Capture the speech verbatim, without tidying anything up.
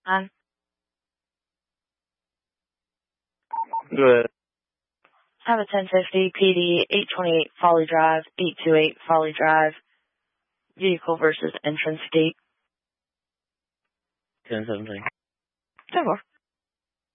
Um, Good. have a ten fifty P D, eight twenty-eight Folly Drive, eight twenty-eight Folly Drive, vehicle versus entrance gate. ten seventeen. ten four.